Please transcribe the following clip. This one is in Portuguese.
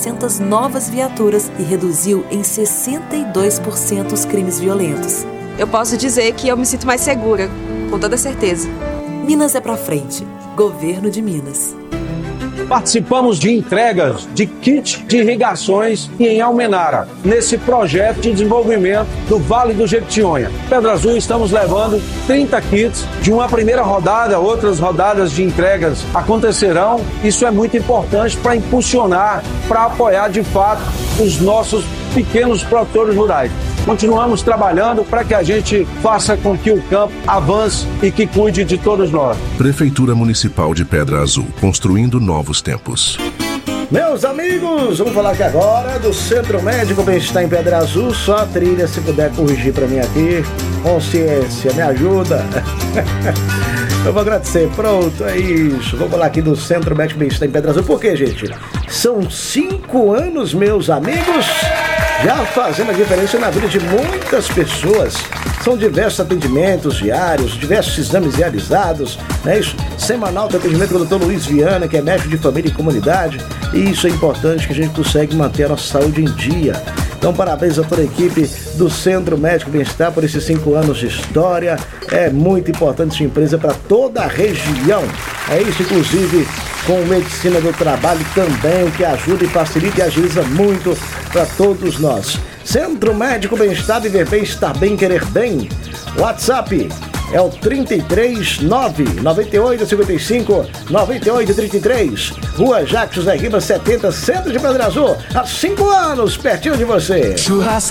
400 novas viaturas e reduziu em 62% os crimes violentos. Eu posso dizer que eu me sinto mais segura, com toda certeza. Minas é pra frente. Governo de Minas. Participamos de entregas de kit de irrigações e em Almenara, nesse projeto de desenvolvimento do Vale do Jequitinhonha. Pedra Azul, estamos levando 30 kits de uma primeira rodada, outras rodadas de entregas acontecerão. Isso é muito importante para impulsionar, para apoiar de fato os nossos pequenos produtores rurais. Continuamos trabalhando para que a gente faça com que o campo avance e que cuide de todos nós. Prefeitura Municipal de Pedra Azul, construindo novos tempos. Meus amigos, vamos falar aqui agora do Centro Médico Bem-Estar em Pedra Azul. Só a trilha, se puder corrigir para mim aqui. Consciência, me ajuda. Eu vou agradecer. Pronto, é isso. Vamos falar aqui do Centro Médico Bem-Estar em Pedra Azul. Por quê, gente? São 5 anos, meus amigos, já fazendo a diferença na vida de muitas pessoas. São diversos atendimentos diários, diversos exames realizados, né? Isso, semanal de atendimento com o Dr. Luiz Viana, que é médico de família e comunidade. E isso é importante, que a gente consegue manter a nossa saúde em dia. Então, parabéns a toda a equipe do Centro Médico Bem-Estar por esses 5 anos de história. É muito importante essa empresa para toda a região. É isso, inclusive, com medicina do trabalho também, que ajuda e facilita e agiliza muito para todos nós. Centro Médico Bem-Estar, viver bem, estar bem, querer bem. WhatsApp é o 339-9855-9833. Rua Jacques José Ribas 70, centro de Pedra Azul. Há 5 anos, pertinho de você. Churrasco